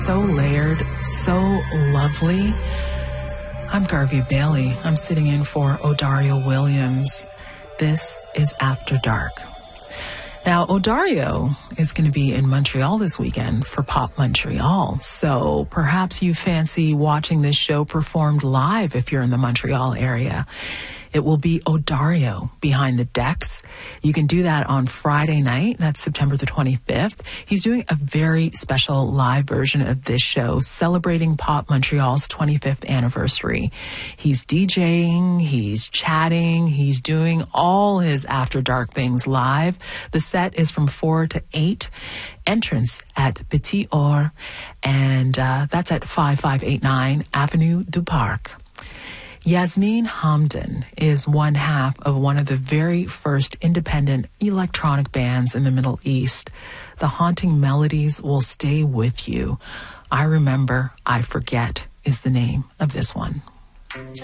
So layered, so lovely. I'm Garvey Bailey. I'm sitting in for Odario Williams. This is After Dark. Now, Odario is going to be in Montreal this weekend for Pop Montreal, so perhaps you fancy watching this show performed live if you're in the Montreal area. It will be Odario Behind the Decks. You can do that on Friday night. That's September the 25th. He's doing a very special live version of this show celebrating Pop Montreal's 25th anniversary. He's DJing, he's chatting, he's doing all his After Dark things live. The set is from 4 to 8. Entrance at Petit Or, and that's at 5589 Avenue du Parc. Yasmin Hamdan is one half of one of the very first independent electronic bands in the Middle East. The haunting melodies will stay with you. I Remember, I Forget is the name of this one.